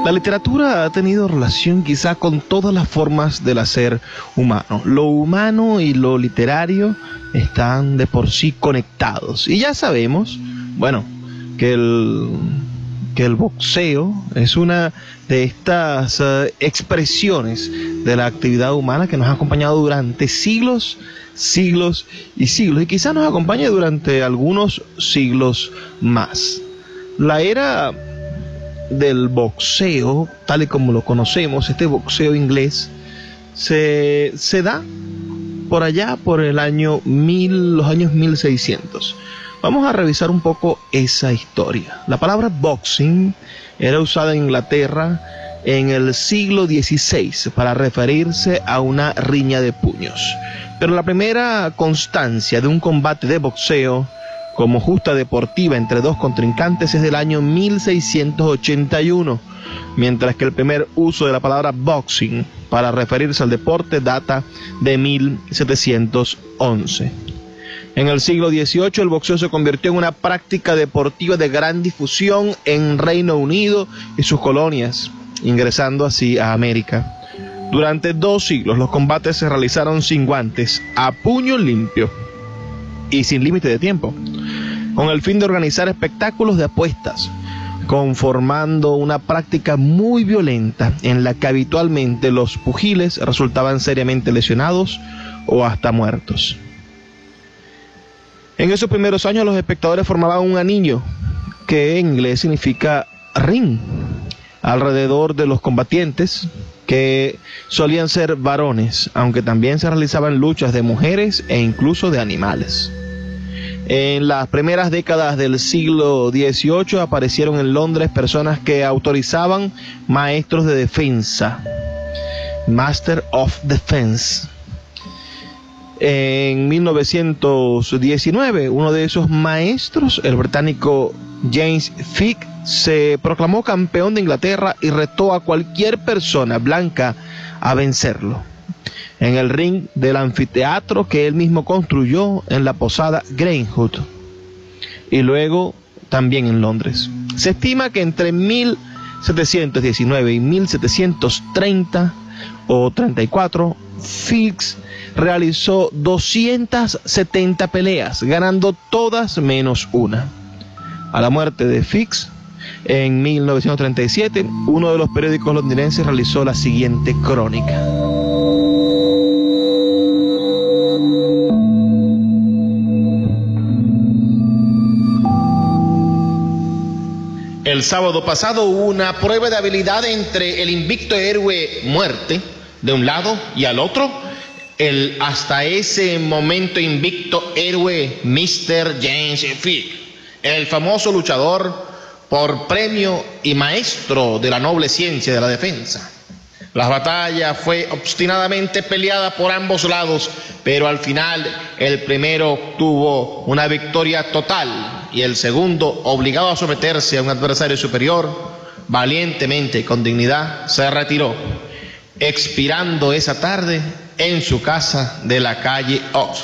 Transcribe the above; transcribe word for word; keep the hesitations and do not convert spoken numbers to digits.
La literatura ha tenido relación quizá con todas las formas del hacer humano. Lo humano y lo literario están de por sí conectados. Y ya sabemos, bueno, que el, que el boxeo es una de estas uh, expresiones de la actividad humana que nos ha acompañado durante siglos, siglos y siglos. Y quizá nos acompañe durante algunos siglos más. La era del boxeo, tal y como lo conocemos, este boxeo inglés, se, se da por allá por el año mil, los años mil seiscientos. Vamos a revisar un poco esa historia. La palabra boxing era usada en Inglaterra en el siglo dieciséis para referirse a una riña de puños. Pero la primera constancia de un combate de boxeo como justa deportiva entre dos contrincantes es del año mil seiscientos ochenta y uno, mientras que el primer uso de la palabra boxing para referirse al deporte data de mil setecientos once. En el siglo dieciocho el boxeo se convirtió en una práctica deportiva de gran difusión en Reino Unido y sus colonias, ingresando así a América. Durante dos siglos los combates se realizaron sin guantes, a puño limpio y sin límite de tiempo, con el fin de organizar espectáculos de apuestas, conformando una práctica muy violenta en la que habitualmente los pugiles resultaban seriamente lesionados o hasta muertos. En esos primeros años los espectadores formaban un anillo, que en inglés significa ring, alrededor de los combatientes, que solían ser varones, aunque también se realizaban luchas de mujeres e incluso de animales. En las primeras décadas del siglo dieciocho aparecieron en Londres personas que autorizaban maestros de defensa, Master of Defense. En mil novecientos diecinueve, uno de esos maestros, el británico James Fick, se proclamó campeón de Inglaterra y retó a cualquier persona blanca a vencerlo en el ring del anfiteatro que él mismo construyó en la posada Greenwood y luego también en Londres. Se estima que entre mil setecientos diecinueve y mil setecientos treinta o treinta y cuatro, Fix realizó doscientas setenta peleas, ganando todas menos una. A la muerte de Fix, en mil novecientos treinta y siete, uno de los periódicos londinenses realizó la siguiente crónica. El sábado pasado hubo una prueba de habilidad entre el invicto héroe Muerte, de un lado, y al otro, el hasta ese momento invicto héroe míster James Fick, el famoso luchador por premio y maestro de la noble ciencia de la defensa. La batalla fue obstinadamente peleada por ambos lados, pero al final el primero obtuvo una victoria total y el segundo, obligado a someterse a un adversario superior, valientemente y con dignidad se retiró, expirando esa tarde en su casa de la calle Oxford.